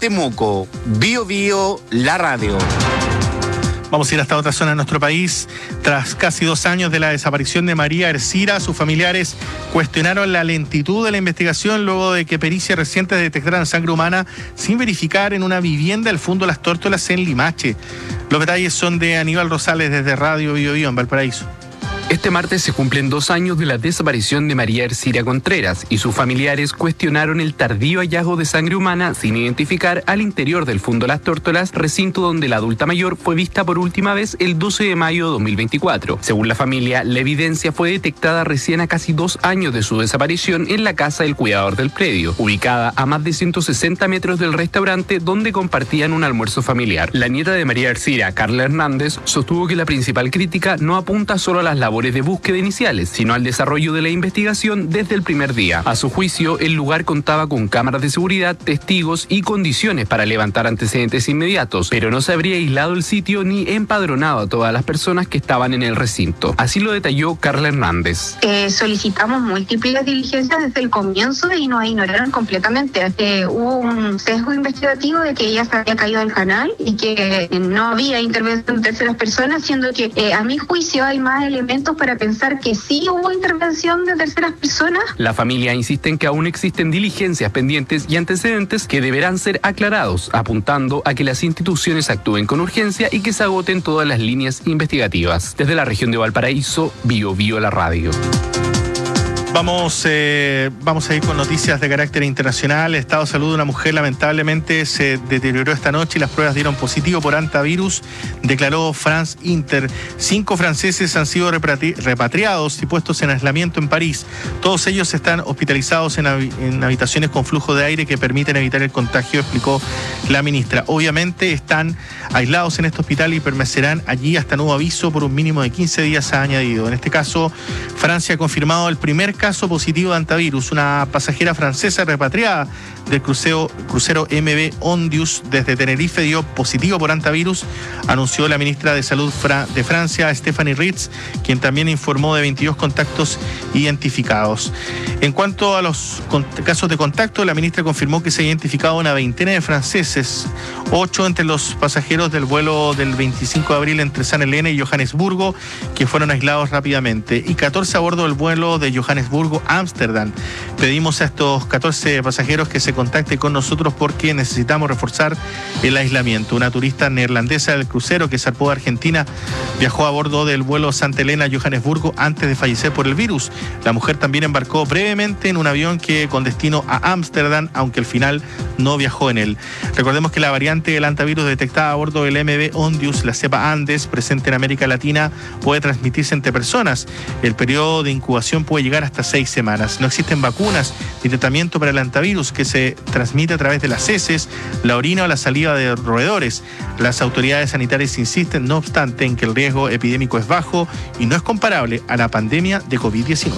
Temuco. Bio Bio, la radio. Vamos a ir hasta otra zona de nuestro país. Tras casi 2 años de la desaparición de María Ercira, sus familiares cuestionaron la lentitud de la investigación luego de que pericias recientes detectaran sangre humana sin verificar en una vivienda del Fondo Las Tórtolas en Limache. Los detalles son de Aníbal Rosales desde Radio Bio Bio en Valparaíso. Este martes se cumplen 2 años de la desaparición de María Ercira Contreras y sus familiares cuestionaron el tardío hallazgo de sangre humana sin identificar al interior del Fondo Las Tórtolas, recinto donde la adulta mayor fue vista por última vez el 12 de mayo de 2024. Según la familia, la evidencia fue detectada recién a casi 2 años de su desaparición en la casa del cuidador del predio, ubicada a más de 160 metros del restaurante donde compartían un almuerzo familiar. La nieta de María Ercira, Carla Hernández, sostuvo que la principal crítica no apunta solo a las labores de búsqueda iniciales, sino al desarrollo de la investigación desde el primer día. A su juicio, el lugar contaba con cámaras de seguridad, testigos y condiciones para levantar antecedentes inmediatos, pero no se habría aislado el sitio ni empadronado a todas las personas que estaban en el recinto. Así lo detalló Carla Hernández. Solicitamos múltiples diligencias desde el comienzo y nos ignoraron completamente. Hubo un sesgo investigativo de que ella se había caído del canal y que no había intervención de terceras personas, siendo que a mi juicio hay más elementos para pensar que sí hubo intervención de terceras personas. La familia insiste en que aún existen diligencias pendientes y antecedentes que deberán ser aclarados, apuntando a que las instituciones actúen con urgencia y que se agoten todas las líneas investigativas. Desde la región de Valparaíso, Bio Bio la radio. Vamos a ir con noticias de carácter internacional. El estado de salud de una mujer lamentablemente se deterioró esta noche y las pruebas dieron positivo por hantavirus, declaró France Inter. 5 franceses han sido repatriados y puestos en aislamiento en París. Todos ellos están hospitalizados en habitaciones con flujo de aire que permiten evitar el contagio, explicó la ministra. Obviamente están aislados en este hospital y permanecerán allí hasta nuevo aviso por un mínimo de 15 días, ha añadido. En este caso, Francia ha confirmado el primer caso positivo de hantavirus. Una pasajera francesa repatriada del crucero MV Ondius desde Tenerife dio positivo por hantavirus, anunció la ministra de Salud de Francia, Stéphanie Ritz, quien también informó de 22 contactos identificados. En cuanto a los casos de contacto, la ministra confirmó que se ha identificado una veintena de franceses, 8 entre los pasajeros del vuelo del 25 de abril entre San Helena y Johannesburgo, que fueron aislados rápidamente, y 14 a bordo del vuelo de Johannesburgo a Ámsterdam. Pedimos a estos 14 pasajeros que se contacten con nosotros porque necesitamos reforzar el aislamiento. Una turista neerlandesa del crucero que zarpó de Argentina viajó a bordo del vuelo Santa Elena a Johannesburgo antes de fallecer por el virus. La mujer también embarcó brevemente en un avión que con destino a Ámsterdam, aunque al final no viajó en él. Recordemos que la variante del hantavirus detectada a bordo del MV Ondius, la cepa Andes, presente en América Latina, puede transmitirse entre personas. El periodo de incubación puede llegar hasta 6 semanas. No existen vacunas ni tratamiento para el hantavirus, que se transmite a través de las heces, la orina o la saliva de roedores. Las autoridades sanitarias insisten, no obstante, en que el riesgo epidémico es bajo y no es comparable a la pandemia de COVID-19.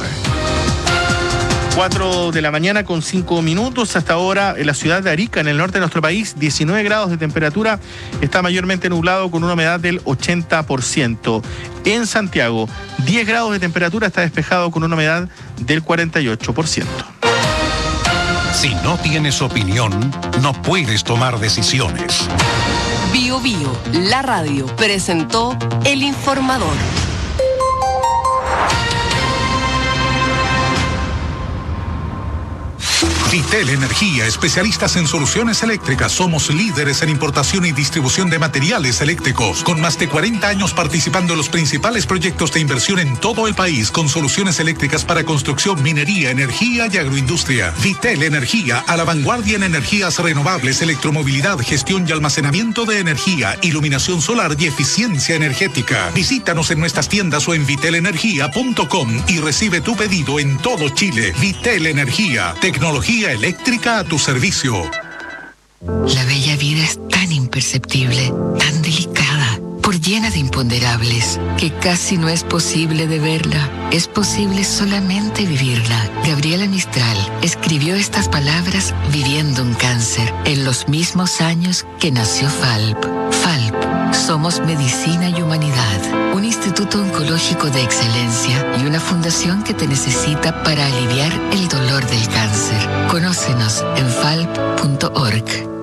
4 de la mañana con 5 minutos. Hasta ahora en la ciudad de Arica, en el norte de nuestro país, 19 grados de temperatura. Está mayormente nublado con una humedad del 80%. En Santiago, 10 grados de temperatura, está despejado con una humedad del 48%. Si no tienes opinión, no puedes tomar decisiones. Bio Bio, la radio, presentó El Informador. Vitel Energía, especialistas en soluciones eléctricas. Somos líderes en importación y distribución de materiales eléctricos, con más de 40 años participando en los principales proyectos de inversión en todo el país, con soluciones eléctricas para construcción, minería, energía y agroindustria. Vitel Energía, a la vanguardia en energías renovables, electromovilidad, gestión y almacenamiento de energía, iluminación solar y eficiencia energética. Visítanos en nuestras tiendas o en vitelenergia.com y recibe tu pedido en todo Chile. Vitel Energía, tecnología eléctrica a tu servicio. La bella vida es tan imperceptible, tan delicada, por llena de imponderables, que casi no es posible de verla. Es posible solamente vivirla. Gabriela Mistral escribió estas palabras viviendo un cáncer, en los mismos años que nació FALP. FALP, somos medicina y humanidad, un instituto oncológico de excelencia y una fundación que te necesita para aliviar el dolor del cáncer. Conócenos en falp.org.